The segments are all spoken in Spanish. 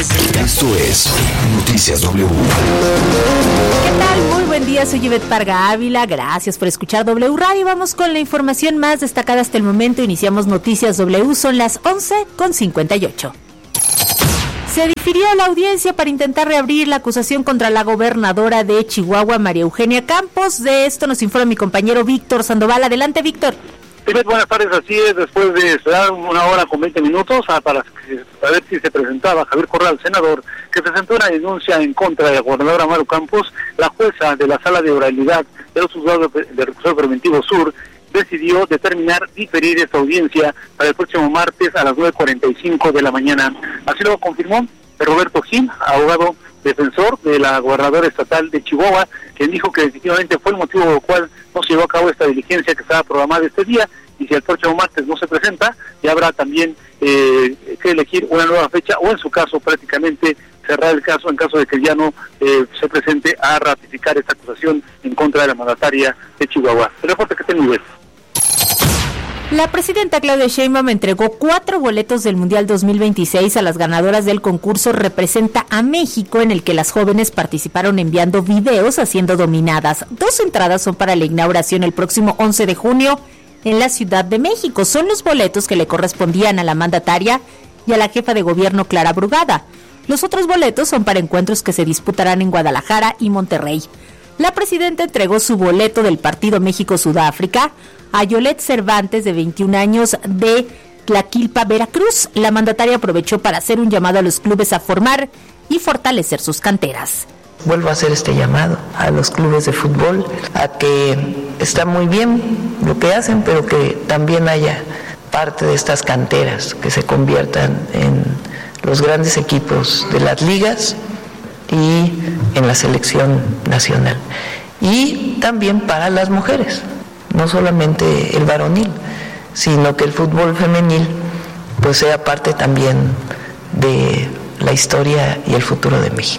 Esto es Noticias W. ¿Qué tal? Muy buen día, soy Ivette Parga Ávila. Gracias por escuchar W Radio. Vamos con la información más destacada hasta el momento. Iniciamos Noticias W, son las 11:58. Se difirió la audiencia para intentar reabrir la acusación contra la gobernadora de Chihuahua, María Eugenia Campos. De esto nos informa mi compañero Víctor Sandoval. Adelante, Víctor. Buenas tardes, así es, después de esperar 1 hora con 20 minutos para ver si se presentaba Javier Corral, senador, que presentó una denuncia en contra de la gobernadora Maru Campos, la jueza de la Sala de Oralidad de los Juzgados de Recursos Preventivos Sur decidió determinar diferir esta audiencia para el próximo martes a las 9:45 de la mañana. Así lo confirmó Roberto Gil, abogado defensor de la gobernadora estatal de Chihuahua, quien dijo que definitivamente fue el motivo por el cual no se llevó a cabo esta diligencia que estaba programada este día, y si el próximo martes no se presenta, ya habrá también que elegir una nueva fecha, o en su caso prácticamente cerrar el caso en caso de que ya no se presente a ratificar esta acusación en contra de la mandataria de Chihuahua. El reporte que tengo. La presidenta Claudia Sheinbaum entregó 4 boletos del Mundial 2026 a las ganadoras del concurso Representa a México, en el que las jóvenes participaron enviando videos haciendo dominadas. 2 entradas son para la inauguración el próximo 11 de junio en la Ciudad de México. Son los boletos que le correspondían a la mandataria y a la jefa de gobierno Clara Brugada. Los otros boletos son para encuentros que se disputarán en Guadalajara y Monterrey. La presidenta entregó su boleto del partido México-Sudáfrica a Yolet Cervantes, de 21 años, de Tlaquilpa, Veracruz. La mandataria aprovechó para hacer un llamado a los clubes a formar y fortalecer sus canteras. Vuelvo a hacer este llamado a los clubes de fútbol, a que está muy bien lo que hacen, pero que también haya parte de estas canteras que se conviertan en los grandes equipos de las ligas y en la selección nacional. Y también para las mujeres, no solamente el varonil, sino que el fútbol femenil pues sea parte también de la historia y el futuro de México.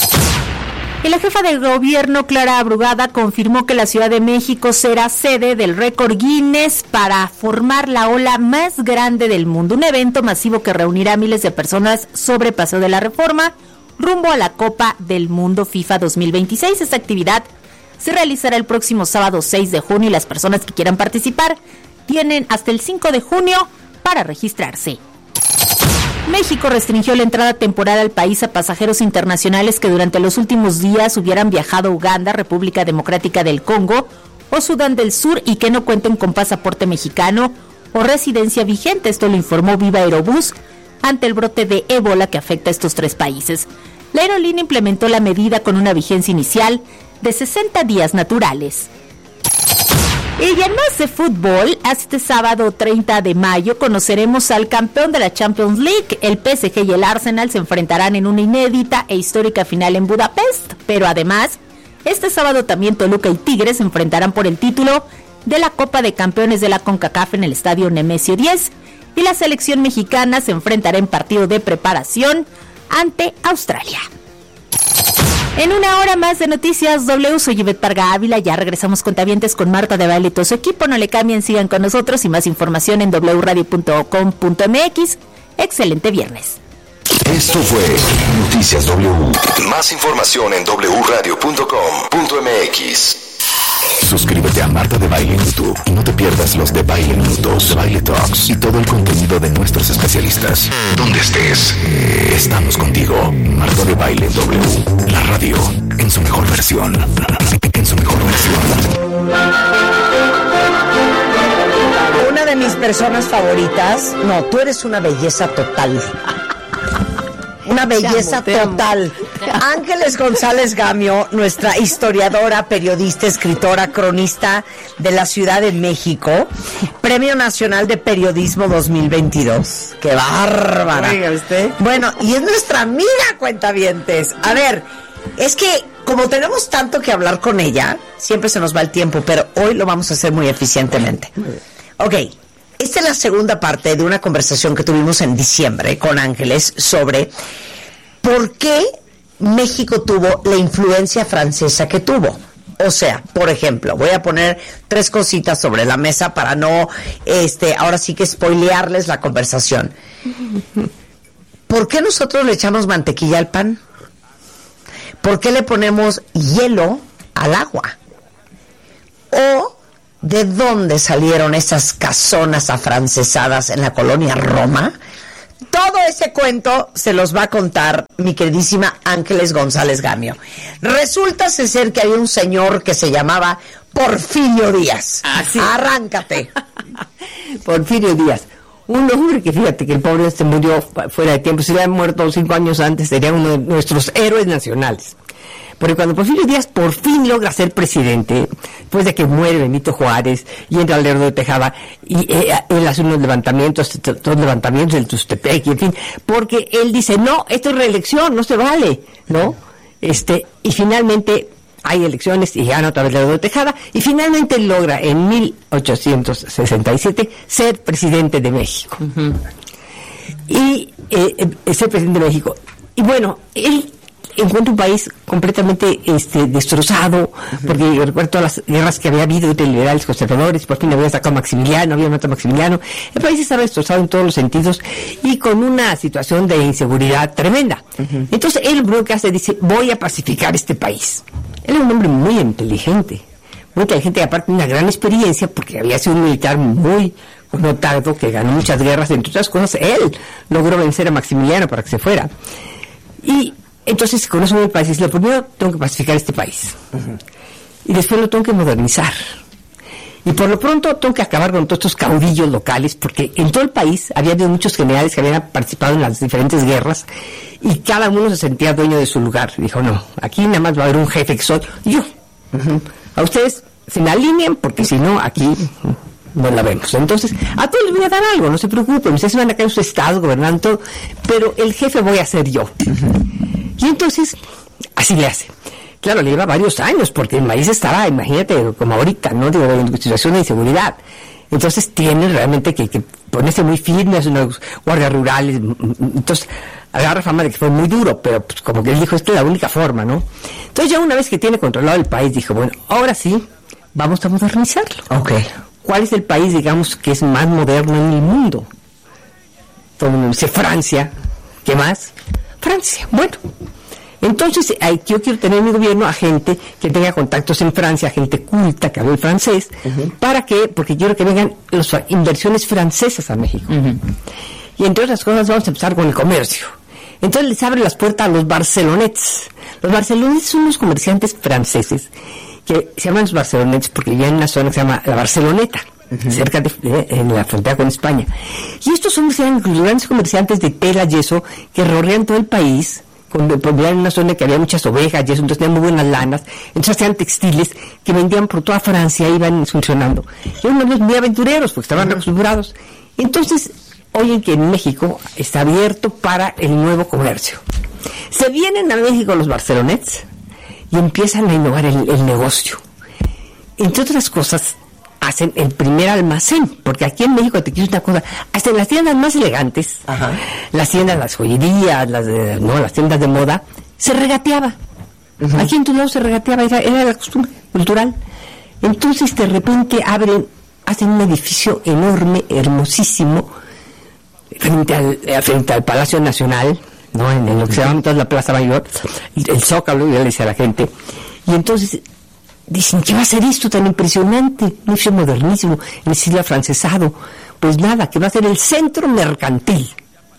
Y la jefa del gobierno, Clara Brugada, confirmó que la Ciudad de México será sede del récord Guinness para formar la ola más grande del mundo, un evento masivo que reunirá a miles de personas sobre Paseo de la Reforma rumbo a la Copa del Mundo FIFA 2026. Esta actividad se realizará el próximo sábado 6 de junio y las personas que quieran participar tienen hasta el 5 de junio para registrarse. México restringió la entrada temporal al país a pasajeros internacionales que durante los últimos días hubieran viajado a Uganda, República Democrática del Congo o Sudán del Sur y que no cuenten con pasaporte mexicano o residencia vigente. Esto lo informó Viva Aerobús ante el brote de ébola que afecta a estos 3 países. La aerolínea implementó la medida con una vigencia inicial de 60 días naturales. Y en más de fútbol, este sábado 30 de mayo conoceremos al campeón de la Champions League. El PSG y el Arsenal se enfrentarán en una inédita e histórica final en Budapest. Pero además, este sábado también Toluca y Tigres se enfrentarán por el título de la Copa de Campeones de la CONCACAF en el Estadio Nemesio 10. Y la selección mexicana se enfrentará en partido de preparación ante Australia. En 1 hora más de Noticias W, soy Ivette Parga Ávila. Ya regresamos cuentavientes con Marta de Baile y todo su equipo. No le cambien, sigan con nosotros y más información en wradio.com.mx. Excelente viernes. Esto fue Noticias W. Más información en wradio.com.mx. Suscríbete a Marta de Baile en YouTube y no te pierdas los de Baile Minutos, de Baile Talks y todo el contenido de nuestros especialistas. Donde estés, estamos contigo. Marta de Baile W, la radio en su mejor versión. En su mejor versión. Una de mis personas favoritas. No, tú eres una belleza total. Una belleza total. Ángeles González Gamio, nuestra historiadora, periodista, escritora, cronista de la Ciudad de México, Premio Nacional de Periodismo 2022. ¡Qué bárbara! Oiga usted. Bueno, y es nuestra amiga, cuentavientes. A ver, es que como tenemos tanto que hablar con ella, siempre se nos va el tiempo, pero hoy lo vamos a hacer muy eficientemente. Ok. Esta es la segunda parte de una conversación que tuvimos en diciembre con Ángeles sobre por qué México tuvo la influencia francesa que tuvo. O sea, por ejemplo, voy a poner 3 cositas sobre la mesa para no, ahora sí que spoilearles la conversación. ¿por qué nosotros le echamos mantequilla al pan? ¿Por qué le ponemos hielo al agua? ¿O de dónde salieron esas casonas afrancesadas en la colonia Roma? Todo ese cuento se los va a contar mi queridísima Ángeles González Gamio. Resulta ser que había un señor que se llamaba Porfirio Díaz. Sí. Arráncate. Porfirio Díaz. Un hombre que, fíjate, que el pobre murió fuera de tiempo. Si hubiera muerto 5 años antes, sería uno de nuestros héroes nacionales. Porque cuando Porfirio Díaz por fin logra ser presidente, después de que muere Benito Juárez y entra al Lerdo de Tejada, y él hace unos levantamientos, del Tustepec, y en fin, porque él dice, no, esto es reelección, no se vale, ¿no? Y finalmente hay elecciones y gana otra vez Lerdo de Tejada, y finalmente logra en 1867 ser presidente de México. Uh-huh. Y ser presidente de México. Y bueno, él encuentra un país completamente destrozado, porque yo recuerdo todas las guerras que había habido entre liberales y conservadores, por fin había sacado Maximiliano, había matado a Maximiliano, el país estaba destrozado en todos los sentidos y con una situación de inseguridad tremenda. Uh-huh. Entonces él lo que hace, dice, voy a pacificar este país. Él era un hombre muy inteligente y aparte una gran experiencia, porque había sido un militar muy notado, que ganó muchas guerras, entre otras cosas, él logró vencer a Maximiliano para que se fuera. Y entonces, con eso el país dice, lo primero tengo que pacificar este país. Uh-huh. Y después lo tengo que modernizar. Y por lo pronto tengo que acabar con todos estos caudillos locales, porque en todo el país había habido muchos generales que habían participado en las diferentes guerras, y cada uno se sentía dueño de su lugar. Dijo, no, aquí nada más va a haber un jefe que soy yo. Uh-huh. A ustedes se me alinean, porque si no, aquí no la vemos. Entonces, a todos les voy a dar algo, no se preocupen, ustedes van a caer en su estado gobernando todo, pero el jefe voy a ser yo. Uh-huh. Y entonces, así le hace. Claro, le lleva varios años, porque el maíz estaba, imagínate, como ahorita, ¿no? Digo, en situación de inseguridad. Entonces tiene realmente que ponerse muy firme, hacer unos guardias rurales. Entonces, agarra fama de que fue muy duro, pero pues, como que él dijo, esta es la única forma, ¿no? Entonces ya una vez que tiene controlado el país, dijo, bueno, ahora sí, vamos a modernizarlo. Okay. ¿Cuál es el país, digamos, que es más moderno en el mundo? Todo el mundo dice Francia. ¿Qué más? Francia. Bueno, entonces yo quiero tener en mi gobierno a gente que tenga contactos en Francia, gente culta, que hable francés, uh-huh. ¿Para qué? Porque quiero que vengan las inversiones francesas a México. Uh-huh. Y entre otras cosas vamos a empezar con el comercio. Entonces les abre las puertas a los barcelonetes. Los barcelonetes son unos comerciantes franceses que se llaman los barcelonetes porque vivían en una zona que se llama la Barceloneta. Uh-huh. Cerca en la frontera con España. Y estos hombres eran grandes comerciantes de tela y eso, que recorrían todo el país, vivían en una zona que había muchas ovejas y eso, entonces tenían muy buenas lanas, entonces hacían textiles que vendían por toda Francia, iban funcionando. Y eran hombres muy aventureros, porque estaban acostumbrados. Entonces, oyen que en México está abierto para el nuevo comercio. Se vienen a México los barcelonetes y empiezan a innovar el negocio. Entre otras cosas, hacen el primer almacén, porque aquí en México te quiero una cosa, hasta en las tiendas más elegantes, ajá, las tiendas, las joyerías, las tiendas de moda, se regateaba. Uh-huh. Aquí en tu lado se regateaba, era la costumbre cultural. Entonces de repente hacen un edificio enorme, hermosísimo, frente al Palacio Nacional, ¿no? En lo que se llama entonces la Plaza Mayor, el Zócalo, yo le decía a la gente, y entonces dicen, ¿qué va a ser esto tan impresionante? Un edificio modernísimo, en el siglo afrancesado. Pues nada, que va a ser el centro mercantil.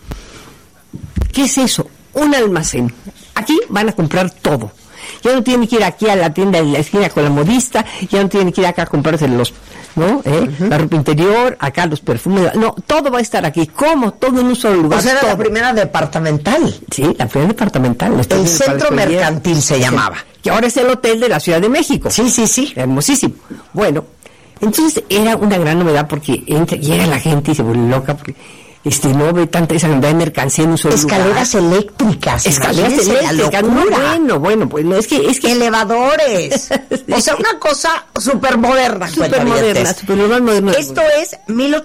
¿Qué es eso? Un almacén. Aquí van a comprar todo. Ya no tienen que ir aquí a la tienda de la esquina con la modista, ya no tienen que ir acá a comprarse ¿no? Uh-huh. La ropa interior, acá los perfumes, no, todo va a estar aquí. ¿Cómo? Todo en un solo lugar. O sea, era la primera departamental. Sí, la primera departamental. El centro mercantil se llamaba. Que ahora es el hotel de la Ciudad de México. Sí. Hermosísimo. Bueno, entonces era una gran novedad porque llega la gente y se vuelve loca porque no ve tanta esa cantidad de mercancía en un solo escaleras lugar. Escaleras eléctricas. Bueno, pues no, es que elevadores. Sí. O sea, una cosa súper moderna. Súper moderna. Esto es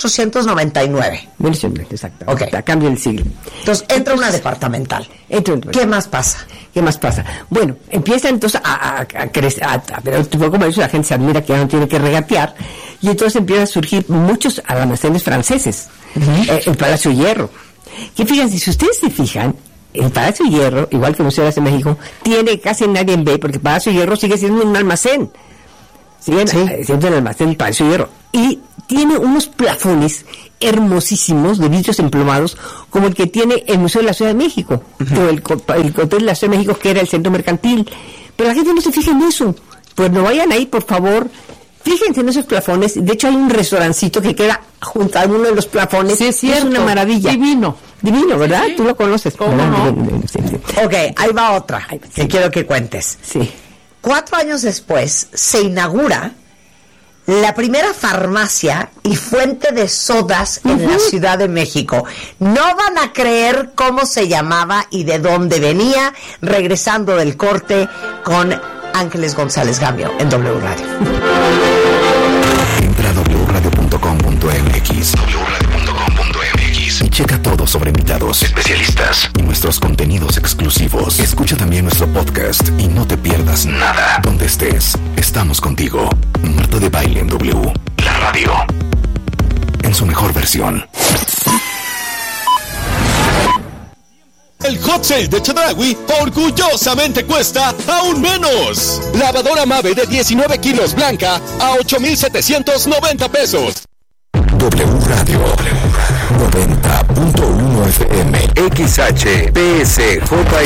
1899. 1899, exacto. Okay. A cambio del siglo. Entonces, entra una departamental. ¿Qué más pasa? Bueno, empieza entonces a crecer, a ver el tipo de comercio, la gente se admira que ya no tiene que regatear, y entonces empiezan a surgir muchos almacenes franceses. Uh-huh. El Palacio Hierro. Que fíjense, si ustedes se fijan, el Palacio de Hierro, igual que el Museo de la Ciudad de México, tiene casi nadie ve, porque el Palacio de Hierro sigue siendo un almacén. Siguen siendo el almacén del Palacio de Hierro. Y tiene unos plafones hermosísimos de vidrios emplomados, como el que tiene el Museo de la Ciudad de México, o el Hotel de la Ciudad de México, que era el centro mercantil. Pero la gente no se fija en eso. Pues no vayan ahí, por favor. Fíjense en esos plafones. De hecho, hay un restaurancito que queda junto a uno de los plafones. Sí, es cierto. Es una maravilla. Divino, ¿verdad? Sí. Tú lo conoces. ¿Cómo no? Sí. Ok, ahí va otra que quiero que cuentes. Sí. 4 años después se inaugura la primera farmacia y fuente de sodas en la Ciudad de México. No van a creer cómo se llamaba y de dónde venía, regresando del corte con Ángeles González Gambio en W Radio. Entra a wradio.com.mx y checa todo sobre invitados, especialistas y nuestros contenidos exclusivos. Escucha también nuestro podcast y no te pierdas nada. Donde estés, estamos contigo. Marta de Baile en W, la radio, en su mejor versión. El hot sale de Chedraui orgullosamente cuesta aún menos. Lavadora Mave de 19 kilos blanca a 8,790 pesos. W Radio 90.1 FM XHPSJI